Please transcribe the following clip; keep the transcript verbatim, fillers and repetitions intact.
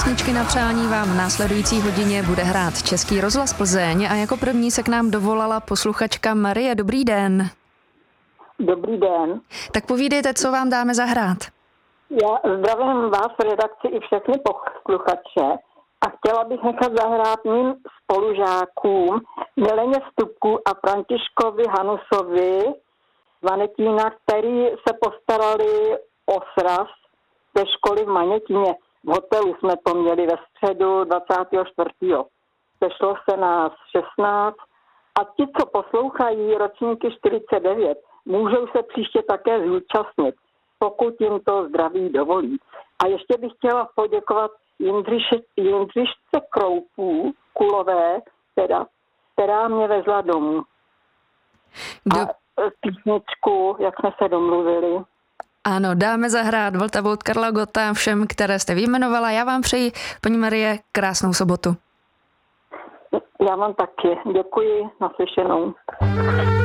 písničky na přání vám v následující hodině bude hrát Český rozhlas Plzeň a jako první se k nám dovolala posluchačka Marie. Dobrý den. Dobrý den. Tak povídejte, co vám dáme zahrát. Já zdravím vás v redakci i všechny posluchače a chtěla bych nechat zahrát mým spolužákům Mileně Stupku a Františkovi Hanusovi z Vanetína, který se postarali o sraz ze školy v Manětíně. V hotelu jsme to měli ve středu dvacátého čtvrtého Sešlo se nás šestnáct a ti, co poslouchají ročníky čtyřicet devět, můžou se příště také zúčastnit, pokud jim to zdraví dovolí. A ještě bych chtěla poděkovat Jindřiše, Jindřišce Kroupů, Kulové, teda, která mě vezla domů. Do... A písničku, jak jsme se domluvili. Ano, dáme zahrát Vltavu od Karla Gotta všem, které jste vyjmenovala. Já vám přeji, paní Marie, krásnou sobotu. Já vám taky. Děkuji, naslyšenou.